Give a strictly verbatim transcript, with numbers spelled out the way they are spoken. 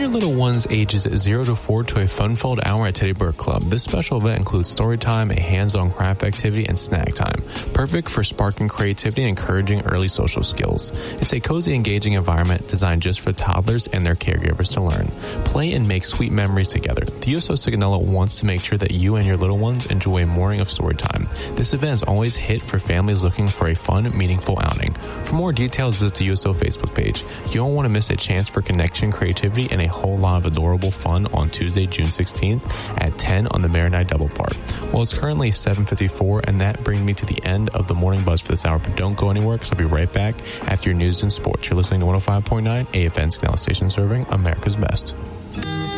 your little ones ages zero to four to a fun-filled hour at Teddy Bear Club. This special event includes story time, a hands-on craft activity, and snack time. Perfect for sparking creativity and encouraging early social skills. It's a cozy, engaging environment designed just for toddlers and their caregivers to learn, play, and make sweet memories together. The U S O Sigonella wants to make sure that you and your little ones enjoy a morning of story time. This event is always hit for families looking for a fun, meaningful outing. For more details, visit the U S O Facebook page. You don't want to miss a chance for connection, creativity, and a whole lot of adorable fun on Tuesday, June sixteenth at ten on the Marinite Double Park. Well, it's currently seven fifty-four, and that brings me to the end of the morning buzz for this hour, but don't go anywhere because I'll be right back after your news and sports. You're listening to one oh five point nine A F N Sigonella Station, serving America's best.